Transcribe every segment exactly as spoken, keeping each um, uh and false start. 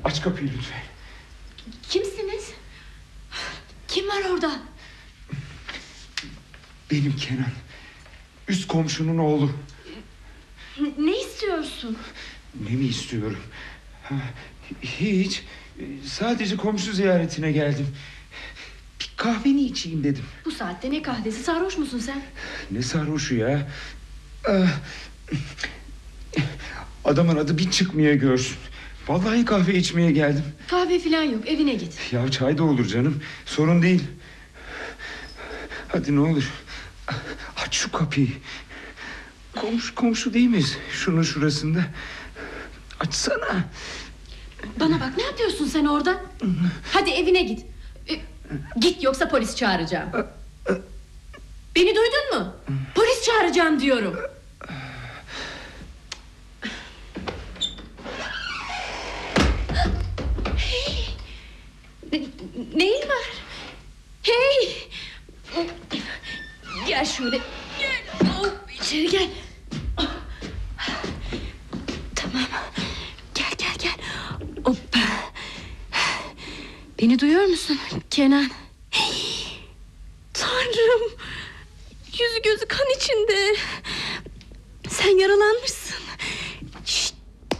Aç kapıyı lütfen. Kimsiniz? Kim var orada? Benim Kenan. Üst komşunun oğlu. Ne istiyorsun? Ne mi istiyorum? Ha, hiç. Sadece komşu ziyaretine geldim. Bir kahveni içeyim dedim. Bu saatte ne kahvesi, sarhoş musun sen? Ne sarhoşu ya? Adamın adı bir çıkmaya görsün. Vallahi kahve içmeye geldim. Kahve falan yok, evine git. Ya çay da olur canım, sorun değil. Hadi ne olur, aç şu kapıyı. Komşu komşu değil miyiz? Şunun şurasında. Açsana. Bana bak, ne yapıyorsun sen orada? Hadi evine git. Git, yoksa polis çağıracağım. Beni duydun mu? Polis çağıracağım diyorum. Hey, ne, neyin var? Hey, gel şöyle. Gel, oh, içeri gel. Tamam. Gel gel gel. Hoppa. Beni duyuyor musun Kenan? Hey, Tanrım. Yüzü gözü kan içinde. Sen yaralanmışsın. Şişt.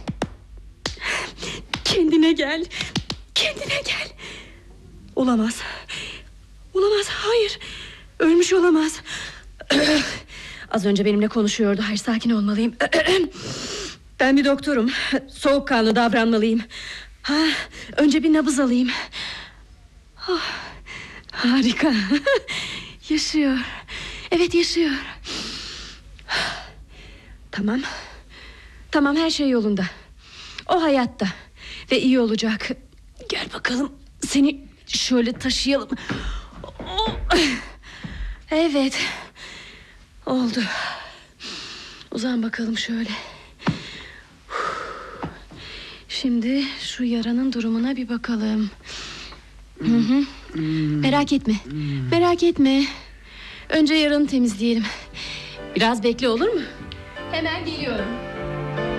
Kendine gel. Kendine gel. Olamaz. Olamaz, hayır. Ölmüş olamaz. Az önce benimle konuşuyordu. Hayır, sakin olmalıyım. Ben bir doktorum. Soğukkanlı davranmalıyım. Ha, önce bir nabız alayım. Oh, harika. Yaşıyor. Evet, yaşıyor. Tamam. Tamam, her şey yolunda. O hayatta ve iyi olacak. Gel bakalım, seni şöyle taşıyalım. Oh. Evet. Oldu. Uzan bakalım şöyle. Şimdi şu yaranın durumuna bir bakalım. Hı hı. Merak etme. Merak etme. Önce yaranı temizleyelim. Biraz bekle, olur mu? Hemen geliyorum.